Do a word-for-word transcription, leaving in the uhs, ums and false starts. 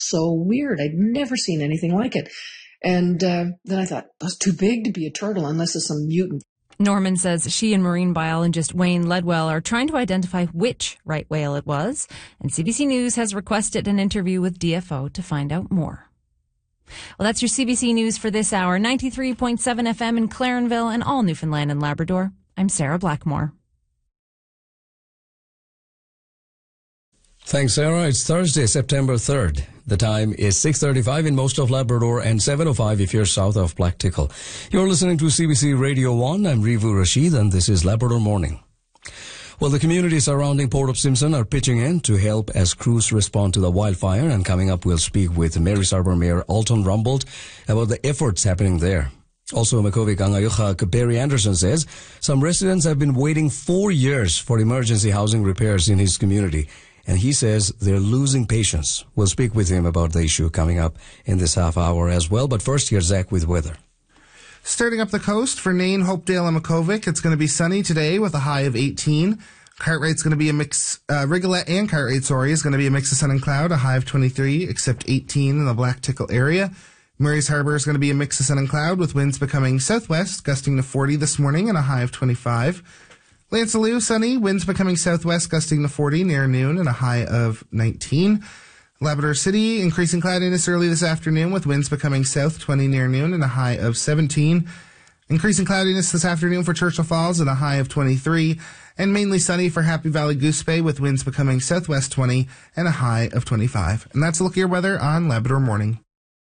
so weird. I'd never seen anything like it. And uh, then I thought, that's too big to be a turtle unless it's some mutant. Norman says she and marine biologist Wayne Ledwell are trying to identify which right whale it was, and C B C News has requested an interview with D F O to find out more. Well, that's your C B C News for this hour. ninety-three point seven F M in Clarenville and all Newfoundland and Labrador. I'm Sarah Blackmore. Thanks, Sarah. It's Thursday, September third. The time is six thirty-five in most of Labrador and seven oh five if you're south of Blacktickle. You're listening to C B C Radio one. I'm Rivu Rashid, and this is Labrador Morning. Well, the community surrounding Port of Simpson are pitching in to help as crews respond to the wildfire. And coming up, we'll speak with Marys Harbour Mayor Alton Rumbold about the efforts happening there. Also, Makuvik Angayukhak Barry Anderson says some residents have been waiting four years for emergency housing repairs in his community. And he says they're losing patience. We'll speak with him about the issue coming up in this half hour as well. But first, here's Zach with weather. Starting up the coast for Nain, Hopedale, and Makuvik, it's going to be sunny today with a high of eighteen. Cartwright's going to be a mix, uh, Rigolette and Cartwright, sorry, is going to be a mix of sun and cloud, a high of twenty-three, except eighteen in the Blacktickle area. Marys Harbour is going to be a mix of sun and cloud with winds becoming southwest, gusting to forty this morning and a high of twenty-five. Lancelot, sunny, winds becoming southwest, gusting to forty near noon and a high of nineteen. Labrador City, increasing cloudiness early this afternoon with winds becoming south, twenty near noon and a high of seventeen. Increasing cloudiness this afternoon for Churchill Falls and a high of twenty-three. And mainly sunny for Happy Valley Goose Bay with winds becoming southwest, twenty and a high of twenty-five. And that's a look at your weather on Labrador Morning.